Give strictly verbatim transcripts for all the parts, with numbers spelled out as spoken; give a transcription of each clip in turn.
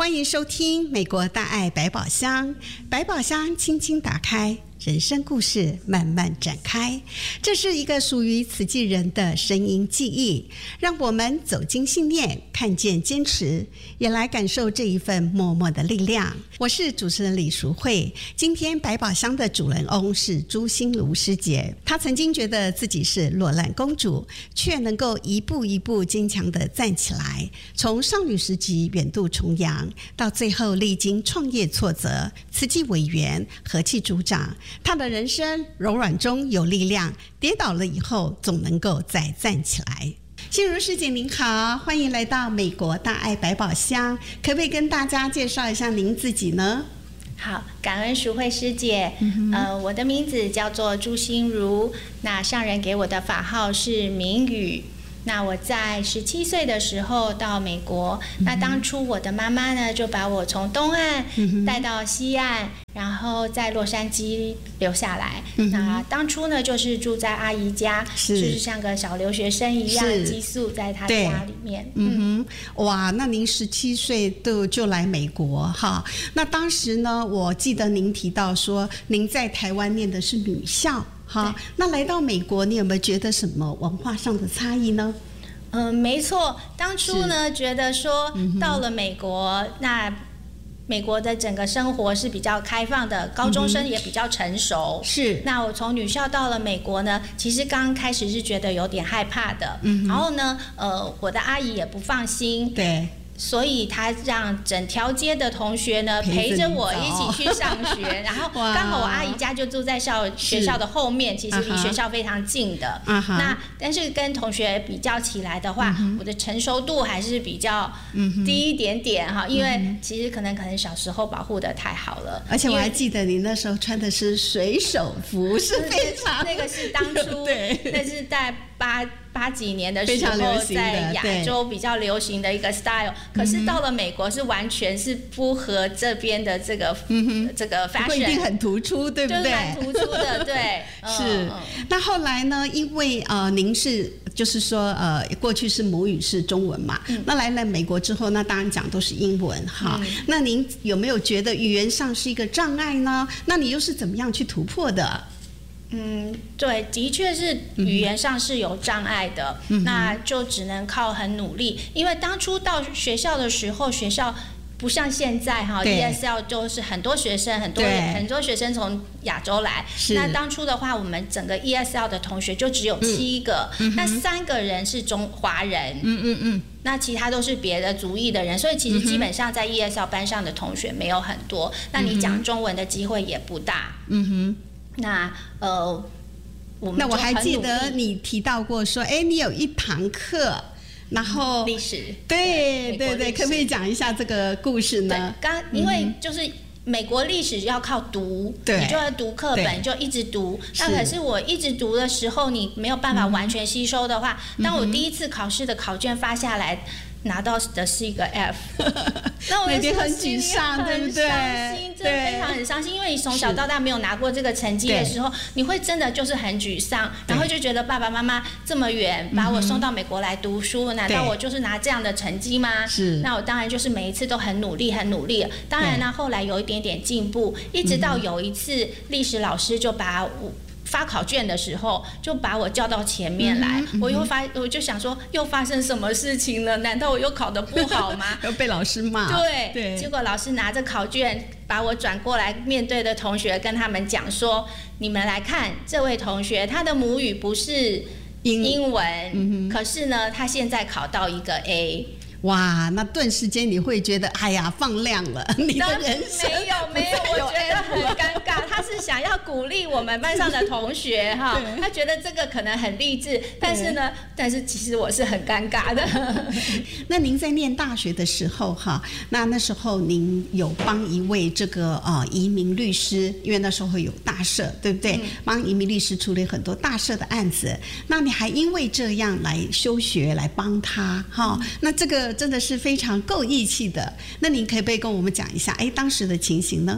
欢迎收听美国大爱百宝箱，百宝箱轻轻打开，人生故事慢慢展开。这是一个属于慈济人的声音记忆，让我们走进信念，看见坚持，也来感受这一份默默的力量。我是主持人李淑慧，今天百宝箱的主人翁是朱心如师姐。她曾经觉得自己是落难公主，却能够一步一步坚强地站起来，从少女时期远渡重洋，到最后历经创业挫折，慈济委员，和气组长。她的人生柔软中有力量，跌倒了以后总能够再站起来。心如师姐您好，欢迎来到美国大爱百宝箱，可不可以跟大家介绍一下您自己呢？ 好，感恩淑慧师姐。嗯、呃，我的名字叫做朱心如，那上人给我的法号是明宇。那我在十七岁的时候到美国，嗯、那当初我的妈妈呢就把我从东岸带到西岸，嗯、然后在洛杉矶留下来。嗯、那当初呢就是住在阿姨家，是就是像个小留学生一样寄宿在她家里面。 嗯哼，哇，那您十七岁就就来美国哈？那当时呢，我记得您提到说您在台湾念的是女校。好，那来到美国，你有没有觉得什么文化上的差异呢？ 嗯、呃，没错，当初呢觉得说到了美国，嗯、那美国的整个生活是比较开放的，高中生也比较成熟。是、嗯，那我从女校到了美国呢，其实刚开始是觉得有点害怕的。嗯，然后呢，呃，我的阿姨也不放心。对。所以他让整条街的同学呢陪着我一起去上学，然后刚好我阿姨家就住在校学校的后面，其实离学校非常近的。Uh -huh. 那但是跟同学比较起来的话， uh -huh. 我的成熟度还是比较低一点点哈， uh -huh. 因为其实可能可能小时候保护得太好了。而且我还记得你那时候穿的是水手服，是非常那个是当初对，那是在八。八几年的时候，在亚洲比较流行的一个 style， 可是到了美国是完全是不合这边的这个、嗯、这个 fashion， 不一定很突出，对不对？ 就是蛮突出的，对。 是、嗯。那后来呢？因为呃，您是就是说呃，过去是母语是中文嘛，嗯、那来了美国之后，那当然讲都是英文哈、嗯。那您有没有觉得语言上是一个障碍呢？那你又是怎么样去突破的？ 嗯，对，的确是语言上是有障碍的、嗯、那就只能靠很努力，因为当初到学校的时候，学校不像现在哈 ，E S L 就是很多学生，很多很多学生从亚洲来。那当初的话，我们整个 E S L 的同学就只有七个，嗯、那三个人是中华人，嗯嗯嗯，那其他都是别的族裔的人，所以其实基本上在 E S L 班上的同学没有很多，嗯、那你讲中文的机会也不大，嗯哼。那呃，我们那我还记得你提到过说，哎，你有一堂课，然后历史， 对对对，可不可以讲一下这个故事呢？ 刚因为就是美国历史要靠读，对，你就要读课本，就一直读。那可是我一直读的时候，你没有办法完全吸收的话，嗯、当我第一次考试的考卷发下来。拿到的是一个 F， 那我就很沮丧，对不对？ 伤心，真的非常很伤心，因为你从小到大没有拿过这个成绩的时候，你会真的就是很沮丧，然后就觉得爸爸妈妈这么远把我送到美国来读书，难道我就是拿这样的成绩吗？是，那我当然就是每一次都很努力，很努力。当然呢，后来有一点点进步，一直到有一次历史老师就把我。发考卷的时候，就把我叫到前面来。嗯嗯、我又发，我就想说，又发生什么事情了？难道我又考得不好吗？ 又被老师骂。 对对。结果老师拿着考卷把我转过来，面对的同学跟他们讲说：“你们来看，这位同学他的母语不是英文，嗯、可是呢，他现在考到一个 A。” 哇，那顿时间你会觉得，哎呀，放亮了你的人生。 没有没有，我觉得很尴尬。他是想要鼓励我们班上的同学哈，他觉得这个可能很励志，但是呢，但是其实我是很尴尬的。 那您在念大学的时候哈，那那时候您有帮一位这个呃移民律师，因为那时候有大社，对不对？嗯、帮移民律师处理很多大社的案子，那你还因为这样来休学来帮他哈、嗯？那这个。真的是非常够义气的。那您可不可以跟我们讲一下，哎，当时的情形呢？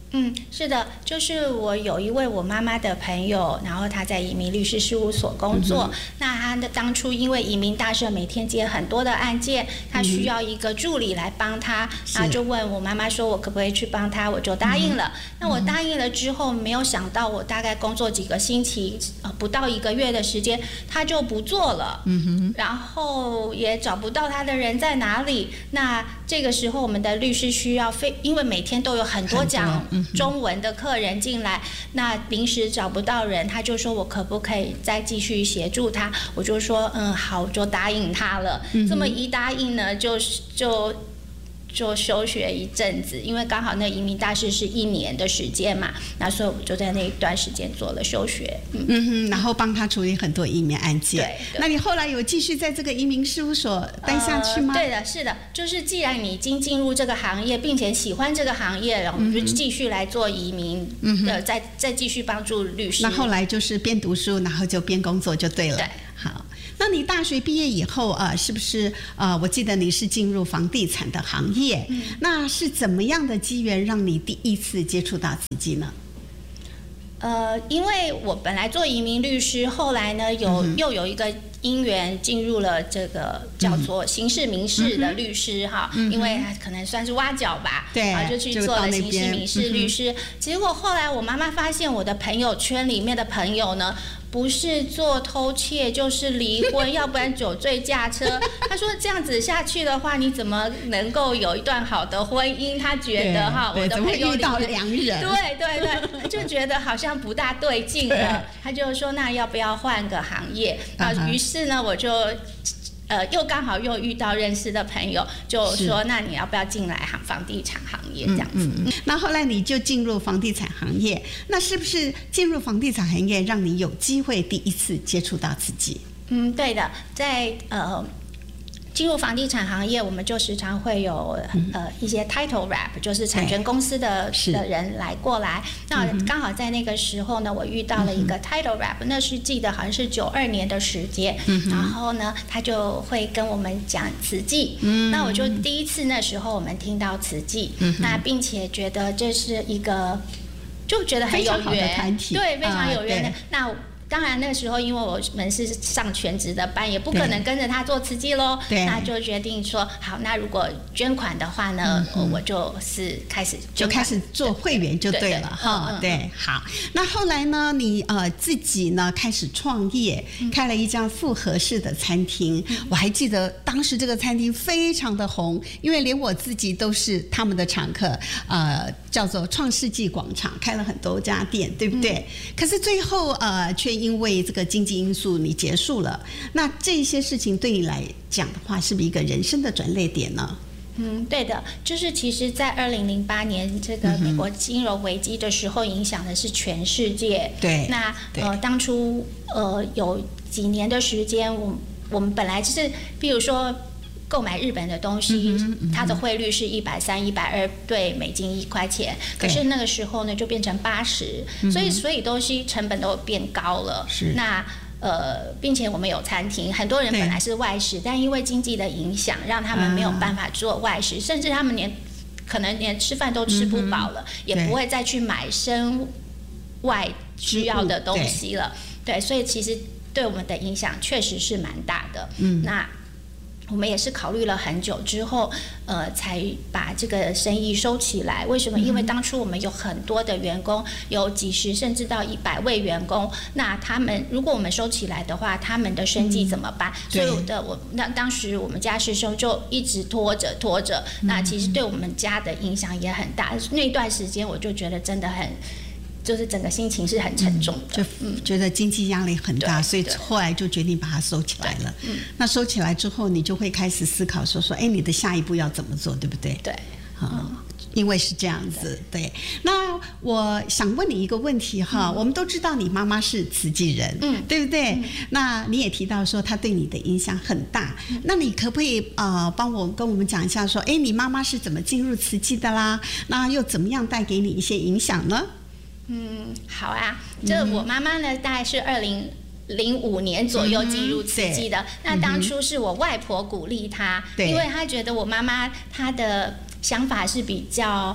嗯，是的，就是我有一位我妈妈的朋友，然后她在移民律师事务所工作。嗯、那她的当初因为移民大社每天接很多的案件，她需要一个助理来帮她，嗯、然后就问我妈妈说，我可不可以去帮她？我就答应了。嗯、那我答应了之后，没有想到我大概工作几个星期，呃，不到一个月的时间，她就不做了。嗯哼，然后也找不到她的人在哪里。那这个时候，我们的律师需要非，因为每天都有很多讲中文的客人进来，那临时找不到人，他就说我可不可以再继续协助他？我就说嗯好，我就答应他了。嗯、这么一答应呢，就就就休学一阵子，因为刚好那移民大事是一年的时间嘛，那所以我就在那一段时间做了休学。 嗯嗯哼，然后帮他处理很多移民案件。 对， 那你后来有继续在这个移民事务所待下去吗？ 呃、对的，是的，就是既然你已经进入这个行业，并且喜欢这个行业，然后我们就继续来做移民，嗯呃，再再继续帮助律师。 那后来就是边读书，然后就边工作就对了。 对， 好。那你大学毕业以后啊、呃，是不是呃，我记得你是进入房地产的行业，嗯、那是怎么样的机缘让你第一次接触到慈济呢？ 呃，因为我本来做移民律师，后来呢有、嗯、又有一个因缘进入了这个叫做刑事民事的律师哈、嗯，因为可能算是挖角吧， 对， 然后就去做了刑事民事律师。嗯、结果后来我妈妈发现我的朋友圈里面的朋友呢，不是做偷窃就是离婚，要不然酒醉驾车。他说这样子下去的话，你怎么能够有一段好的婚姻？他觉得哈，我的朋友遇到良人， 对对对，就觉得好像不大对劲了。他就说那要不要换个行业？啊，于是呢，我就。呃，又刚好又遇到认识的朋友，就说那你要不要进来行房地产行业这样子？嗯嗯嗯、 那后来你就进入房地产行业，那是不是进入房地产行业让你有机会第一次接触到自己？ 嗯，对的，在呃。进入房地产行业，我们就时常会有呃一些 title rep， 就是产权公司的的人来过来。那刚好在那个时候呢，我遇到了一个 title rep， 那是记得好像是九二年的时间。然后呢，他就会跟我们讲慈济。那我就第一次那时候我们听到慈济，那并且觉得这是一个就觉得很有缘，对，非常有缘的。那当然那时候因为我们是上全职的班，也不可能跟着他做慈济咯，那就决定说好，那如果捐款的话呢，嗯、我就是开始就开始做会员就对了哈。对, 对, 对，好。那后来呢，你呃自己呢开始创业，开了一家复合式的餐厅。嗯、我还记得当时这个餐厅非常的红，因为连我自己都是他们的常客，呃，叫做创世纪广场，开了很多家店，对不对？嗯、可是最后呃却因为这个经济因素你结束了，那这些事情对你来讲的话，是不是一个人生的转捩点呢？ 嗯，对的，就是其实在二零零八年这个美国金融危机的时候，影响的是全世界。 对， 那呃当初呃有几年的时间，我我们本来就是比如说购买日本的东西，嗯嗯、它的汇率是一百三、一百二对美金一块钱，可是那个时候呢就变成八十，所以所以东西成本都变高了。 是那呃，并且我们有餐厅，很多人本来是外食，但因为经济的影响，让他们没有办法做外食，啊、甚至他们连可能连吃饭都吃不饱了，嗯、也不会再去买身外需要的东西了。对，对，所以其实对我们的影响确实是蛮大的。嗯，那我们也是考虑了很久之后，呃，才把这个生意收起来。为什么？因为当初我们有很多的员工，有几十甚至到一百位员工，那他们如果我们收起来的话，他们的生计怎么办？嗯、所以我的我那当时我们家师兄就一直拖着拖着，那其实对我们家的影响也很大。那段时间我就觉得真的很。就是整个心情是很沉重的， 嗯、就觉得经济压力很大，所以后来就决定把它收起来了。嗯、那收起来之后，你就会开始思考说说，哎，你的下一步要怎么做，对不对？ 对， 嗯，因为是这样子。对，对那我想问你一个问题哈，嗯、我们都知道你妈妈是慈济人，嗯，对不对？嗯、那你也提到说她对你的影响很大，嗯、那你可不可以呃帮我跟我们讲一下说，哎，你妈妈是怎么进入慈济的啦？那又怎么样带给你一些影响呢？ 嗯，好啊，这我妈妈呢，大概是二零零五年左右进入慈济的。嗯、那当初是我外婆鼓励她，因为她觉得我妈妈她的想法是比较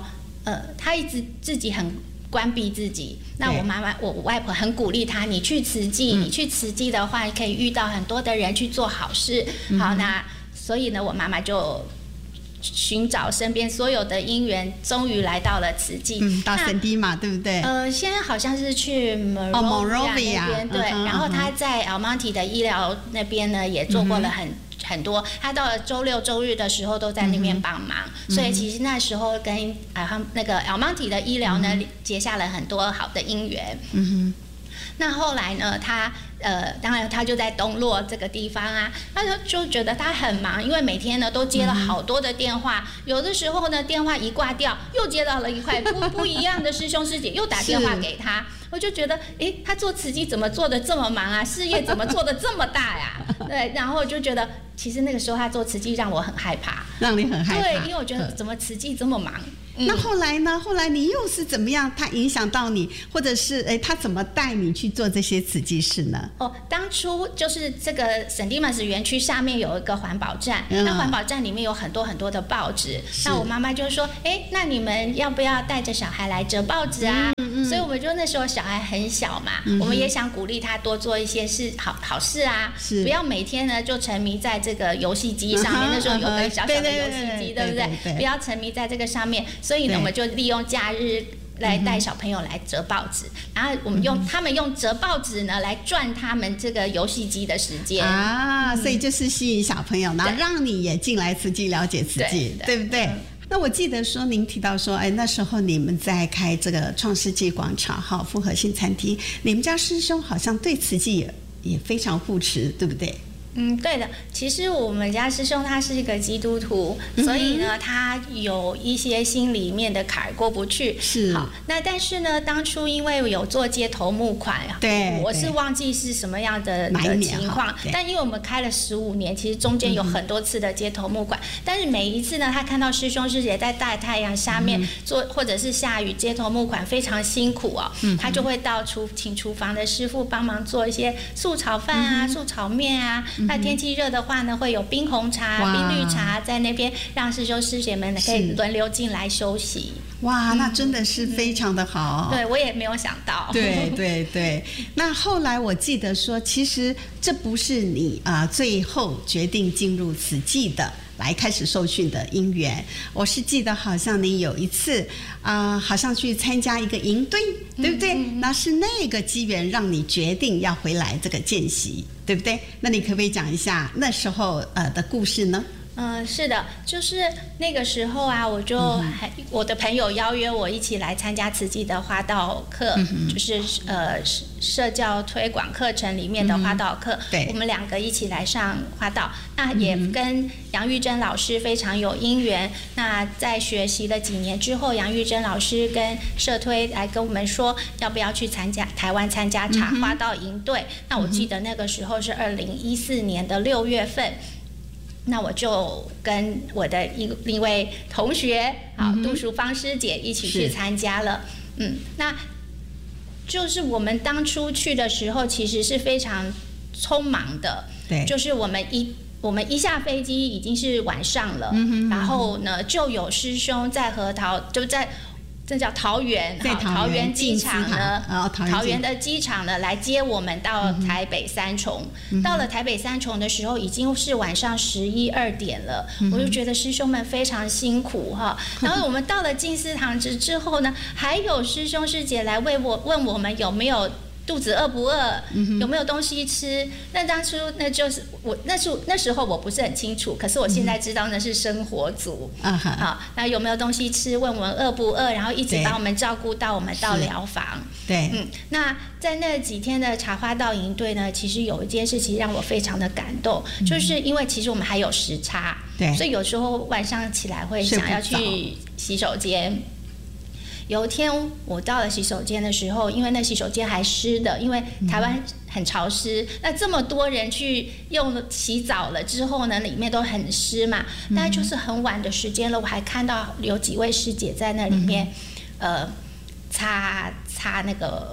呃，他一直自己很关闭自己。那我妈妈，我外婆很鼓励他，你去慈济，嗯、你去慈济的话，可以遇到很多的人去做好事。嗯、好，那所以呢，我妈妈就寻找身边所有的因缘，终于来到了慈济。 嗯，到圣地嘛，对不对？ 呃，现在好像是去 Monrovia 那边，对。嗯、然后他在 Almonte 的医疗那边呢，也做过了很。嗯很多，他到了周六周日的时候都在那边帮忙，嗯、所以其实那时候跟啊那个 Almonte 的医疗呢、嗯、结下了很多好的姻缘。嗯哼，那后来呢，他呃，当然他就在东洛这个地方啊，他就觉得他很忙，因为每天呢都接了好多的电话，嗯、有的时候呢电话一挂掉，又接到了一块不不一样的师兄师姐又打电话给他。我就觉得，哎，他做慈济怎么做的这么忙啊？事业怎么做的这么大呀？对，然后我就觉得，其实那个时候他做慈济让我很害怕， 让你很害怕。 对，因为我觉得怎么慈济这么忙。嗯、 那后来呢？后来你又是怎么样？他影响到你，或者是哎，他怎么带你去做这些慈济事呢？ 哦，当初就是这个圣蒂曼斯园区下面有一个环保站，嗯、那环保站里面有很多很多的报纸。那我妈妈就说：“哎，那你们要不要带着小孩来折报纸啊？”嗯嗯、所以我们就那时候小孩很小嘛，嗯、我们也想鼓励他多做一些事好好事啊，不要每天呢就沉迷在这个游戏机上面。嗯、那时候有个小小的游戏机，对不对？不要沉迷在这个上面。所以呢，我们就利用假日来带小朋友来折报纸，嗯、然后我们用、嗯、他们用折报纸呢来赚他们这个游戏机的时间啊，嗯、所以就是吸引小朋友，然后让你也进来慈济了解慈济， 对, 对不对？嗯、那我记得说您提到说，哎，那时候你们在开这个创世纪广场哈复合性餐厅，你们家师兄好像对慈济也也非常护持，对不对？ 嗯，对的。其实我们家师兄他是一个基督徒，嗯、所以呢，他有一些心里面的坎过不去。 是。 好，那但是呢，当初因为有做街头募款， 对， 我是忘记是什么样的的情况，但因为我们开了十五年，其实中间有很多次的街头募款，嗯、但是每一次呢，他看到师兄师姐在大太阳下面做，嗯、或者是下雨街头募款非常辛苦哦，嗯、他就会到厨请厨房的师傅帮忙做一些素炒饭啊、嗯、素炒面啊。那天气热的话呢，会有冰红茶、冰绿茶在那边，让师兄师姐们可以轮流进来休息。 哇，那真的是非常的好。 嗯、对，我也没有想到。 对对对。那后来我记得说，其实这不是你啊、呃、最后决定进入慈济的。来开始受训的因缘，我是记得好像你有一次啊、呃，好像去参加一个营队，对不对？嗯嗯、那是那个机缘让你决定要回来这个见习，对不对？那你可不可以讲一下那时候呃的故事呢？ 嗯，是的，就是那个时候啊，我就还、嗯、我的朋友邀约我一起来参加慈济的花道课，嗯、就是呃社教推广课程里面的花道课，嗯、对，我们两个一起来上花道，那也跟杨玉珍老师非常有因缘。那在学习了几年之后，杨玉珍老师跟社推来跟我们说，要不要去参加台湾参加茶花道营队？嗯、那我记得那个时候是二零一四年的六月份。那我就跟我的一一位同学，好，嗯、杜淑芳师姐一起去参加了。嗯，那就是我们当初去的时候，其实是非常匆忙的。对，就是我们一我们一下飞机已经是晚上了，嗯、哼然后呢，就有师兄在核桃，就在。这叫桃园，好，桃园机场呢，哦、桃, 桃园的机场呢来接我们到台北三重。嗯、到了台北三重的时候，已经是晚上十一二点了。嗯、我就觉得师兄们非常辛苦哈。然后我们到了静思堂之之后呢，还有师兄师姐来为我问我们有没有。肚子饿不饿？嗯、有没有东西吃？那当初那就是我那时那时候我不是很清楚，可是我现在知道那是生活组。嗯、好，那有没有东西吃？问我们饿不饿？然后一直把我们照顾到我们到疗房。 对， 嗯，那在那几天的茶花道营队呢，其实有一件事情让我非常的感动，嗯、就是因为其实我们还有时差，对，所以有时候晚上起来会想要去洗手间。有一天我到了洗手间的时候，因为那洗手间还湿的，因为台湾很潮湿，嗯、那这么多人去用洗澡了之后呢，里面都很湿嘛。大概就是很晚的时间了，我还看到有几位师姐在那里面，嗯、呃，擦擦那个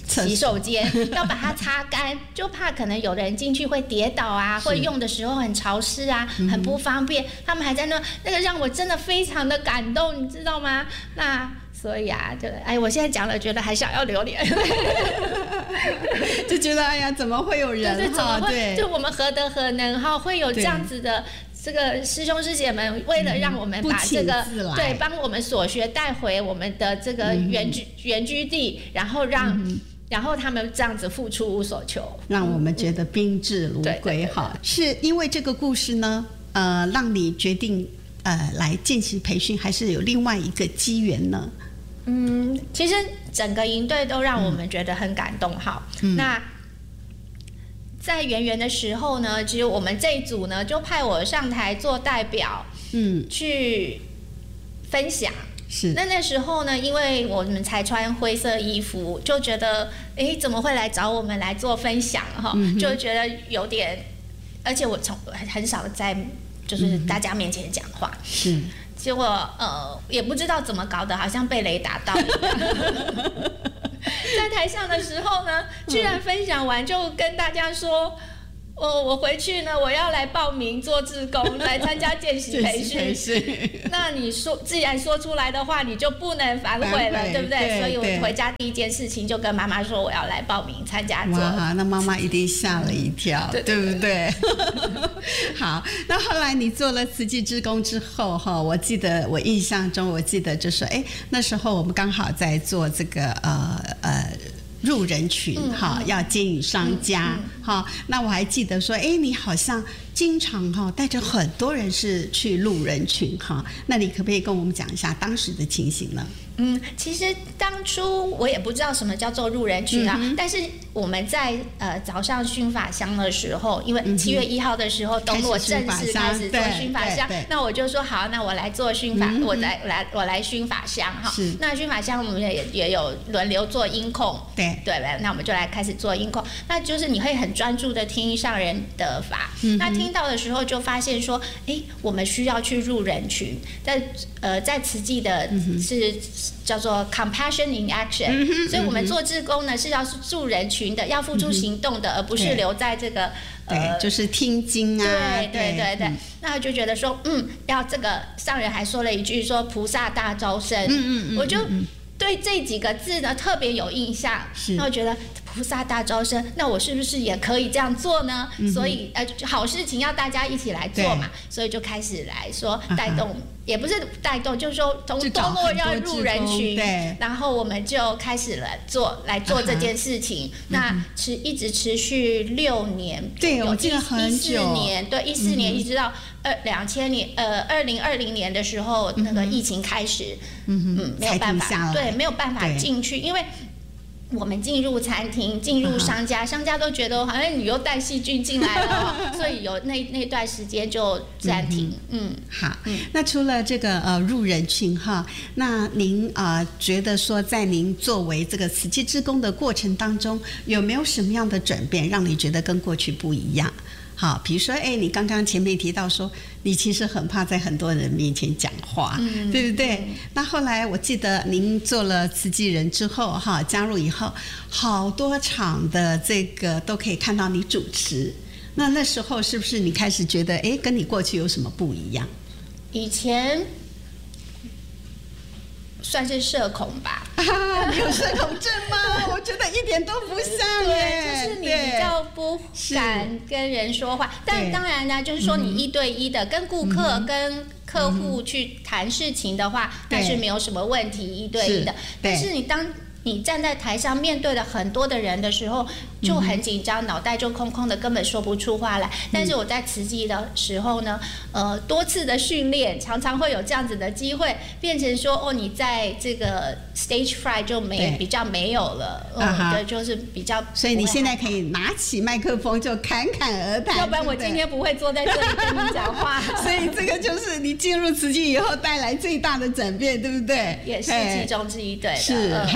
洗手间，要把它擦干，就怕可能有人进去会跌倒啊，或用的时候很潮湿啊，很不方便。他们还在那，那个让我真的非常的感动，你知道吗？那所以啊，就哎，我现在讲了，觉得还想要流连， 就觉得哎呀，怎么会有人？ 对对，怎么会？ 对， 就我们何德何能哈，会有这样子的。这个师兄师姐们为了让我们把这个、嗯、对帮我们所学带回我们的这个原居、嗯、原居地，然后让、嗯、然后他们这样子付出无所求， 让我们觉得宾至如归哈。是因为这个故事呢，呃，让你决定呃来见习培训，还是有另外一个机缘呢？ 嗯，其实整个营队都让我们觉得很感动哈、嗯。那在圆圆的时候呢，其实我们这一组呢就派我上台做代表，嗯，去分享。是。那那时候呢，因为我们才穿灰色衣服，就觉得哎，怎么会来找我们来做分享哈、嗯？就觉得有点，而且我从很少在就是大家面前讲话。是。结果呃，也不知道怎么搞的，好像被雷打到一样。在台上的时候呢，居然分享完就跟大家说，哦，我回去呢，我要来报名做志工，来参加见习培训。那你说，既然说出来的话，你就不能反悔了，对不对？对，所以我回家第一件事情就跟妈妈说，我要来报名参加做。 哇，那妈妈一定吓了一跳，对, 对不对？好，那后来你做了慈济志工之后，哈，我记得我印象中，我记得就是，哎，那时候我们刚好在做这个，呃呃。入人群哈、嗯，要接引商家哈、嗯嗯。那我还记得说，哎，你好像经常哈带着很多人是去入人群哈。那你可不可以跟我们讲一下当时的情形呢？ 嗯，其实当初我也不知道什么叫做入人群啊，嗯、但是我们在呃早上熏法香的时候，因为七月一号的时候，东洛正式开始做熏法香，那我就说好，那我来做熏法，嗯、我来我来我来熏法香哈。那熏法香我们也也有轮流做音控，对对呗，那我们就来开始做音控，那就是你会很专注的听上人的法，嗯、那听到的时候就发现说，哎，我们需要去入人群，在呃在慈济的是。嗯叫做 compassion in action，、嗯、所以我们做志工呢是要助人群的，要付出行动的，嗯、而不是留在这个呃，就是听经啊。 对对对对，嗯、那我就觉得说，嗯，要这个上人还说了一句说菩萨大招生，嗯嗯嗯，我就对这几个字呢特别有印象，那我觉得。菩萨大招生，那我是不是也可以这样做呢？嗯、所以呃，好事情要大家一起来做嘛，所以就开始来说带动，也不是带动，就是说从东洛要入人群，然后我们就开始了做来做这件事情。那持一直持续六年， 对，我记得很久，一四年，对，一四年一直到二两千年，呃，二零二零年的时候，那个疫情开始，嗯嗯，没有办法，对，没有办法进去，因为。我们进入餐厅，进入商家，商家都觉得好像你又带细菌进来了，所以有那那段时间就暂停。嗯， 嗯好、嗯。那除了这个呃入人群哈，那您啊、呃、觉得说在您作为这个慈济志工的过程当中，有没有什么样的转变，让你觉得跟过去不一样？好，比如说，哎，你刚刚前面提到说，你其实很怕在很多人面前讲话，嗯、对不对？嗯、那后来我记得您做了慈济人之后，哈，加入以后，好多场的这个都可以看到你主持。那那时候是不是你开始觉得，哎，跟你过去有什么不一样？ 以前。算是社恐吧？ 啊，你有社恐症吗？我觉得一点都不像耶。 对，就是你比较不敢跟人说话。但当然呢，就是说你一对一的、嗯、跟顾客、嗯、跟客户去谈事情的话，那、嗯、是没有什么问题，一对一的。但是你当你站在台上面对了很多的人的时候，就很紧张，脑袋就空空的，根本说不出话来。但是我在慈济的时候呢，呃，多次的训练，常常会有这样子的机会，变成说，哦，你在这个 stage fright 就没比较没有了，嗯，对，就是比较。 所以你现在可以拿起麦克风就侃侃而谈， 要不然我今天不会坐在这里跟你讲话。 所以这个就是你进入慈济以后带来最大的转变，对不对？ 也是其中之一，对的。 是，嘿、嗯。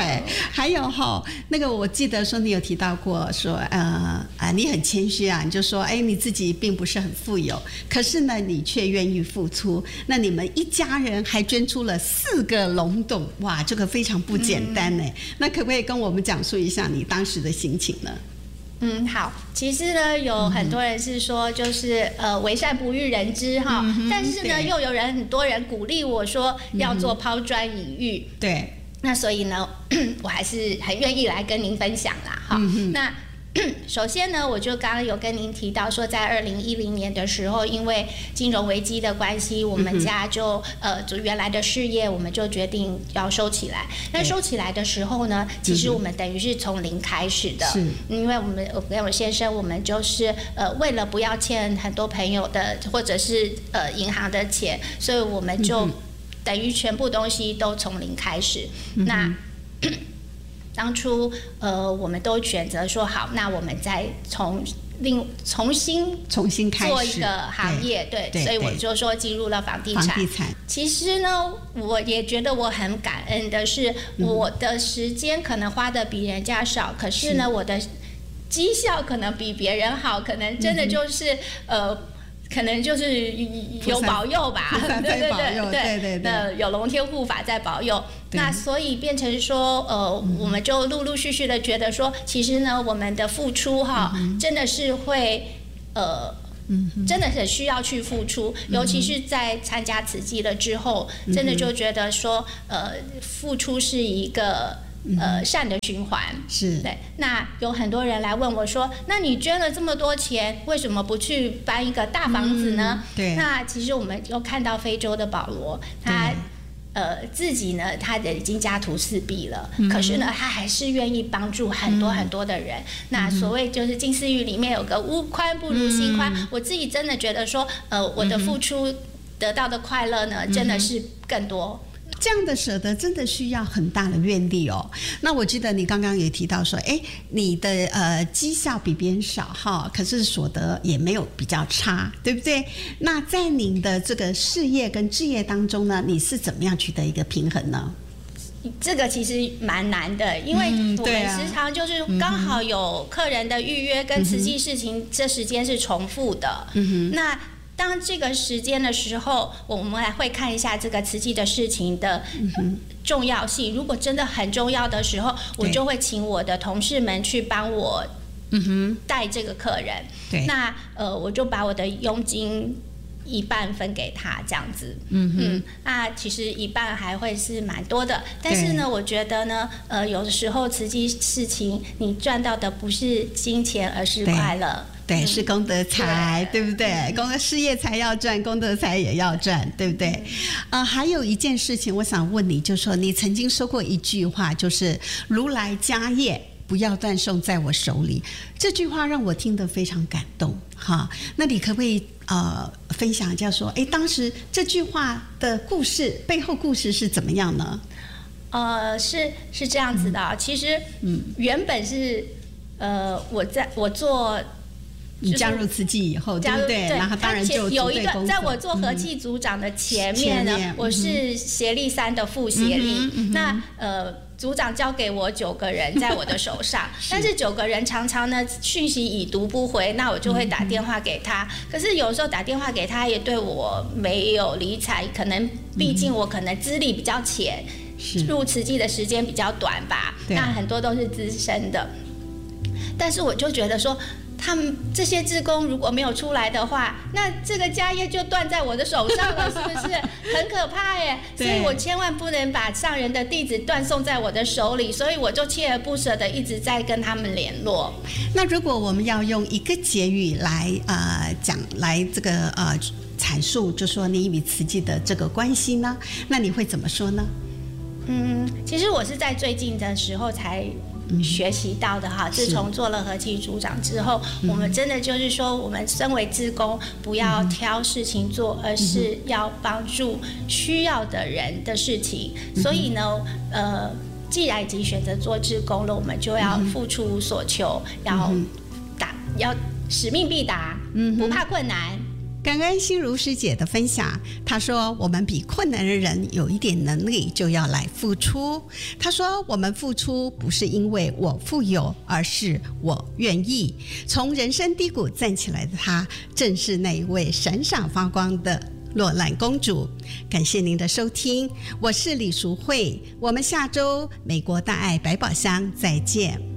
还有哈，那个我记得说你有提到过说，呃啊，你很谦虚啊，你就说，哎，你自己并不是很富有，可是呢，你却愿意付出。那你们一家人还捐出了四个龙洞，哇，这个非常不简单呢。嗯、那可不可以跟我们讲述一下你当时的心情呢？ 嗯，好，其实呢，有很多人是说，就是呃，为善不欲人知哈、嗯，但是呢，又有人很多人鼓励我说要做抛砖引玉， 嗯、对， 那所以呢，我还是很愿意来跟您分享啦，哈、嗯，那。首先呢，我就刚刚有跟您提到说，在二零一零年的时候，因为金融危机的关系，我们家就、嗯、呃，就原来的事业，我们就决定要收起来。那收起来的时候呢，其实我们等于是从零开始的，是，因为我们我跟我先生，我们就是呃，为了不要欠很多朋友的或者是呃银行的钱，所以我们就等于全部东西都从零开始。嗯、那当初，呃，我们都选择说好，那我们再从另重新重新开始做一个行业，对，对对，所以我就说进入了房地产。 房地产。 其实呢，我也觉得我很感恩的是，嗯、我的时间可能花的比人家少，可是呢，是我的绩效可能比别人好，可能真的就是、嗯、呃。可能就是有保佑吧， 对对对对对对， 有龙天护法在保佑。那所以变成说，呃，嗯、我们就陆陆续续的觉得说，其实呢，我们的付出哈，嗯、真的是会呃。嗯、真的很需要去付出，嗯、尤其是在参加慈济了之后，嗯、真的就觉得说，呃，付出是一个。呃，善的循环是对。那有很多人来问我说：“那你捐了这么多钱，为什么不去搬一个大房子呢？”嗯、对。那其实我们又看到非洲的保罗，他呃自己呢，他已经家徒四壁了，嗯、可是呢，他还是愿意帮助很多很多的人。嗯、那所谓就是金丝玉里面有个屋宽不如心宽，嗯、我自己真的觉得说，呃，我的付出得到的快乐呢，嗯、真的是更多。 这样的舍得真的需要很大的愿力哦。那我记得你刚刚也提到说，哎，你的呃绩效比别人少哈，可是所得也没有比较差，对不对？那在你的这个事业跟志业当中呢，你是怎么样取得一个平衡呢？ 这个其实蛮难的，因为我们时常就是刚好有客人的预约跟慈济事情，这时间是重复的。嗯哼，那。当这个时间的时候，我们来会看一下这个慈济的事情的重要性。如果真的很重要的时候，我就会请我的同事们去帮我带这个客人。对，那呃，我就把我的佣金一半分给他，这样子。嗯嗯，那其实一半还会是蛮多的。但是呢，我觉得呢，呃，有的时候慈济事情你赚到的不是金钱，而是快乐。 对，是功德财，对不对？功德事业财要赚，功德财也要赚，对不对？呃，还有一件事情，我想问你，就是说你曾经说过一句话，就是“如来家业不要断送在我手里”，这句话让我听得非常感动哈。那你可不可以呃分享一下说，哎，当时这句话的故事背后故事是怎么样呢？ 呃，是是这样子的、嗯，其实嗯，原本是呃我在我做。 你加入慈济以后，对不对？然后当然就有一段，在我做和气组长的前面呢，嗯、我是协力三的副协力。嗯嗯、那呃，组长交给我九个人在我的手上，但是九个人常常呢讯息已读不回，那我就会打电话给他。嗯、可是有时候打电话给他也对我没有理睬，可能毕竟我可能资历比较浅，嗯、入慈济的时间比较短吧。那很多都是资深的，但是我就觉得说。他们这些志工如果没有出来的话，那这个家业就断在我的手上了，是不是很可怕耶？所以我千万不能把上人的弟子断送在我的手里，所以我就锲而不舍的一直在跟他们联络。 那如果我们要用一个结语来呃讲来这个呃阐述，就说你与慈济的这个关系呢，那你会怎么说呢？ 嗯，其实我是在最近的时候才。学习到的哈，自从做了和气组长之后，我们真的就是说，我们身为志工，不要挑事情做，而是要帮助需要的人的事情。所以呢，呃，既然已经选择做志工了，我们就要付出无所求，要打，要使命必达，不怕困难。嗯， 感恩心如师姐的分享，她说我们比困难的人有一点能力就要来付出。她说我们付出不是因为我富有，而是我愿意。从人生低谷站起来的她，正是那一位闪闪发光的洛兰公主。感谢您的收听，我是李淑慧，我们下周美国大爱百宝箱再见。